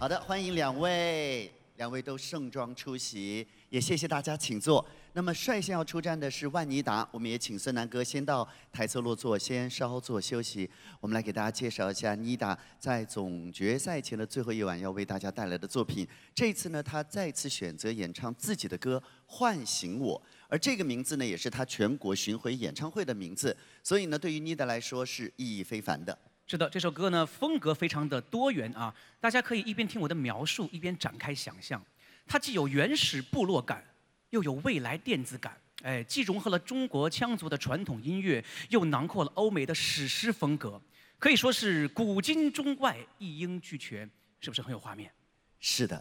好的，欢迎两位都盛装出席，也谢谢大家，请坐。那么率先要出战的是万妮达，我们也请孙楠哥先到台侧落座，先稍作休息。我们来给大家介绍一下妮达在总决赛前的最后一晚要为大家带来的作品。这次呢，她再次选择演唱自己的歌《唤醒我》，而这个名字呢，也是她全国巡回演唱会的名字，所以呢，对于妮达来说是意义非凡的。 是的，这首歌呢风格非常的多元啊，大家可以一边听我的描述，一边展开想象。它既有原始部落感，又有未来电子感，哎，既融合了中国羌族的传统音乐，又囊括了欧美的史诗风格，可以说是古今中外一应俱全，是不是很有画面？ 是的，